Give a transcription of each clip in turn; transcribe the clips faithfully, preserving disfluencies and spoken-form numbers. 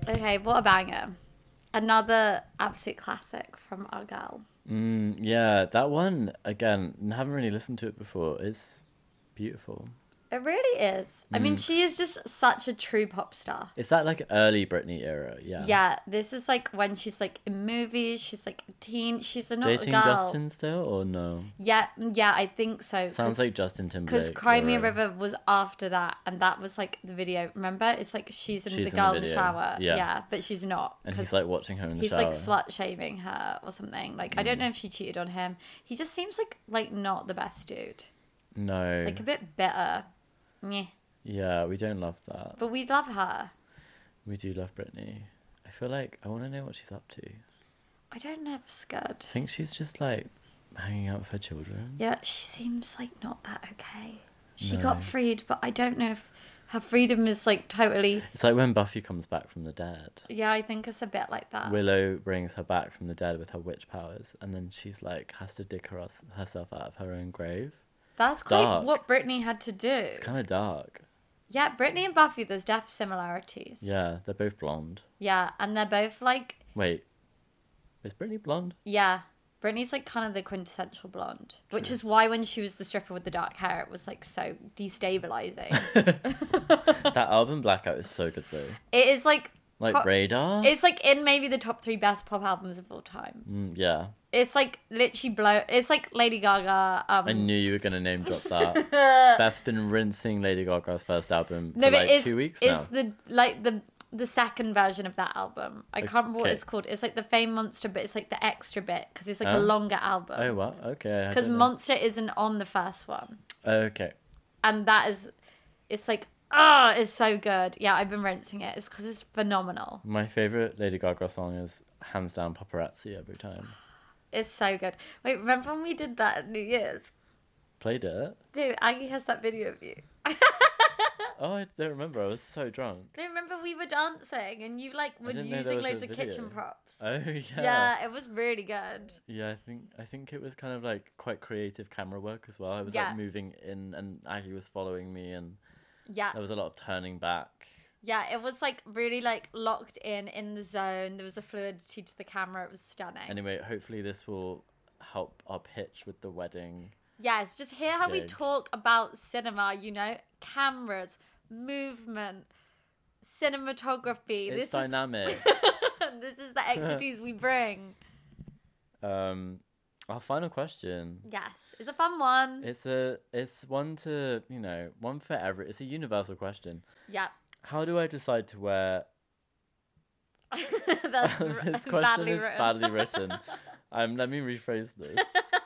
Okay, what a banger. Another absolute classic from our girl. Mm, yeah, that one again. I haven't really listened to it before. It's beautiful. It really is. I mean, Mm. she is just such a true pop star. Is that like early Britney era? Yeah. Yeah, this is like when she's like in movies, she's like a teen, she's a not a Dating girl. Justin still or no? Yeah, yeah, I think so. Sounds like Justin Timberlake. Because Cry Me a era. River was after that, and that was like the video. Remember? It's like she's in She's the in the girl in the, video, shower. yeah. Yeah, but she's not. And 'cause he's like watching her in the he's shower. like slut shaming her or something. Like I don't Mm. know if she cheated on him. He just seems like like not the best dude. No. Like a bit bitter. Meh. Yeah, we don't love that. But we love her. We do love Britney. I feel like I want to know what she's up to. I don't know if it's good. I think she's just like hanging out with her children. Yeah, she seems like not that okay. She No. got freed, but I don't know if her freedom is like totally. It's like when Buffy comes back from the dead. Yeah, I think it's a bit like that. Willow brings her back from the dead with her witch powers, and then she's like has to dig her, herself out of her own grave. That's quite dark. what Britney had to do. It's kind of dark. Yeah, Britney and Buffy, there's def similarities. Yeah, they're both blonde. Yeah, and they're both like, Wait, is Britney blonde? yeah, Britney's like kind of the quintessential blonde, which True. is why when she was the stripper with the dark hair, it was like so destabilizing. That album Blackout is so good though. It is like, Like pop- Radar. it's like in maybe the top three best pop albums of all time. Mm, yeah, It's like literally blow. It's like Lady Gaga. Um, I knew you were gonna name drop that. Beth's been rinsing Lady Gaga's first album for no, but like it's, two weeks it's now. the like the the second version of that album. I can't remember what Okay. it's called. It's like the Fame Monster, but it's like the extra bit because it's like Oh. a longer album. Oh what? Okay. I Because don't know. Monster isn't on the first one, Okay. and that is, it's like ah, it's so good. Yeah, I've been rinsing it. It's because it's phenomenal. My favorite Lady Gaga song is hands down Paparazzi every time. It's so good. Wait, remember when we did that at New Year's? Played it. Dude, Aggie has that video of you. Oh, I don't remember. I was so drunk. No, remember we were dancing and you like were didn't know there using was a loads of video. kitchen props. Oh yeah. Yeah, it was really good. Yeah, I think I think it was kind of like quite creative camera work as well. I was Yeah. like moving in, and Aggie was following me, and Yeah. there was a lot of turning back. Yeah, it was like really like locked in in the zone. There was a fluidity to the camera. It was stunning. Anyway, hopefully this will help our pitch with the wedding. Yes, just hear how we Gig. talk about cinema, you know, cameras, movement, cinematography. It's this dynamic. is this is the expertise we bring. um, our final question. Yes, it's a fun one. It's a it's one to you know one for every. It's a universal question. Yeah. How do I decide to wear? That's This r- question badly is written. badly written. Um, let me rephrase this.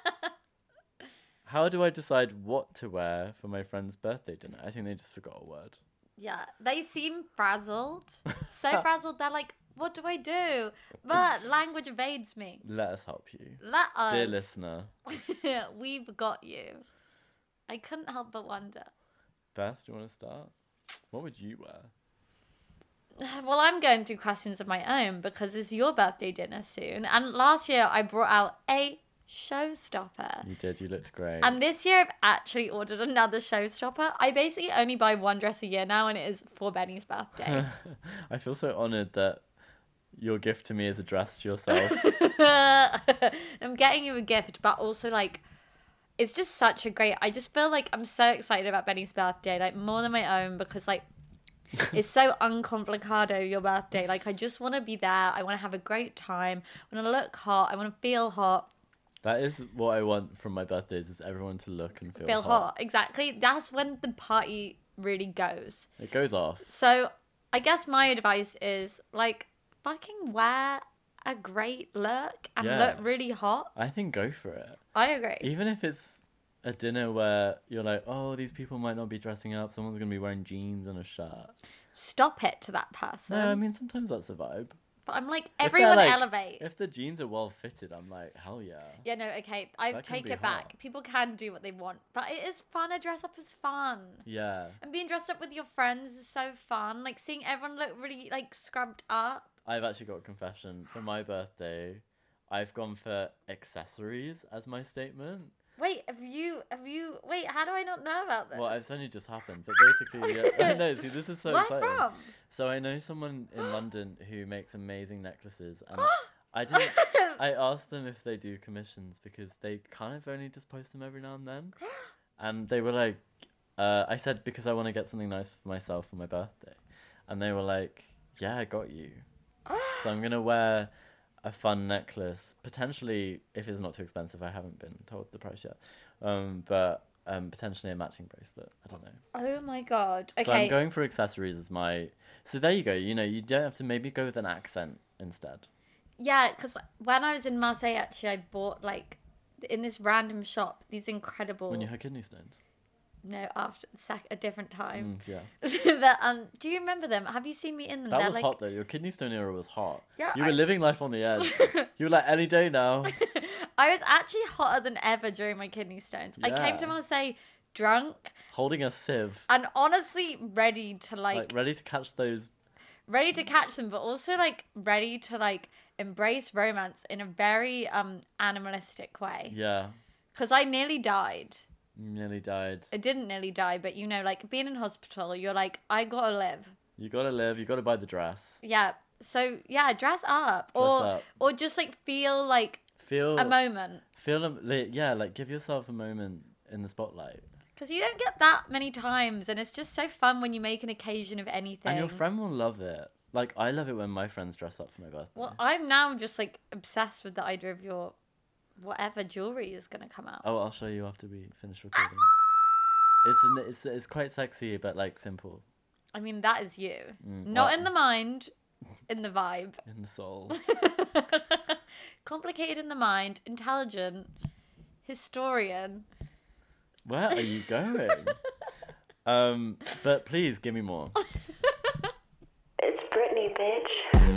How do I decide what to wear for my friend's birthday dinner? I think they just forgot a word. Yeah, they seem frazzled. So frazzled, they're like, what do I do? But language evades me. Let us help you, Let us. dear listener. We've got you. I couldn't help but wonder. Beth, do you want to start? What would you wear? Well, I'm going through questions of my own because it's your birthday dinner soon. And last year I brought out a showstopper. You did. You looked great. And this year I've actually ordered another showstopper. I basically only buy one dress a year now, and it is for Benny's birthday. I feel so honoured that your gift to me is addressed to yourself. I'm getting you a gift, but also like it's just such a great. I just feel like I'm so excited about Benny's birthday, like more than my own, because like it's so uncomplicado your birthday. Like I just want to be there. I want to have a great time. I want to look hot. I want to feel hot. That is what I want from my birthdays: is everyone to look and feel, Feel hot. hot. Exactly. That's when the party really goes. It goes off. So I guess my advice is like fucking wear a great look and Yeah. look really hot. I think go for it. I agree. Even if it's a dinner where you're like, oh, these people might not be dressing up. Someone's gonna be wearing jeans and a shirt. Stop it to that person. No, I mean sometimes that's a vibe. But I'm like, they're, everyone like- elevate. If the jeans are well fitted, I'm like, hell yeah. Yeah, no, okay. I That can take be it back. hot. People can do what they want. But it is fun. A dress up is fun. Yeah. And being dressed up with your friends is so fun. Like seeing everyone look really like scrubbed up. I've actually got a confession. For my birthday, I've gone for accessories as my statement. Wait, have you have you wait, how do I not know about this? Well, it's only just happened, but basically, yeah. No, see, this is so Where exciting. from? So I know someone in London who makes amazing necklaces, and I didn't. I asked them if they do commissions because they kind of only just post them every now and then, and they were like, uh, I said because I want to get something nice for myself for my birthday, and they were like, yeah, I got you. So I'm gonna wear a fun necklace, potentially if it's not too expensive. I haven't been told the price yet, um, but um, potentially a matching bracelet. I don't know. Oh my god. Okay. So I'm going for accessories as my. So there you go. You know, you don't have to maybe go with an accent instead. Yeah, because when I was in Marseille, actually, I bought like in this random shop these incredible. When you had kidney stones. No, after sec- a different time. Mm, yeah. that, um, do you remember them? Have you seen me in them? That They're was like... hot though. Your kidney stone era was hot. Yeah, You were I- living life on the edge. You were like any day now. I was actually hotter than ever during my kidney stones. I came to Yeah. Marseille drunk Holding a sieve. and honestly ready to like, Like ready to catch those. ready to catch them, but also like ready to like embrace romance in a very um animalistic way. Yeah. Because I nearly died. Nearly died. I didn't nearly die, but you know, like being in hospital, you're like, I gotta live. You gotta live. You gotta buy the dress. Yeah. So yeah, dress up, or up. or just like feel like Feel a moment, Feel a, li- yeah, like give yourself a moment in the spotlight. because you don't get that many times, and it's just so fun when you make an occasion of anything. And your friend will love it. Like I love it when my friends dress up for my birthday. Well, I'm now just like obsessed with the idea of your whatever jewelry is gonna come out. Oh, I'll show you after we finish recording. It's an, it's it's quite sexy, but like simple I mean, that is you, Mm, not well- in the mind, in the vibe. in the soul. Complicated in the mind, intelligent, historian. Where are you going? um, but please give me more. It's Britney, bitch.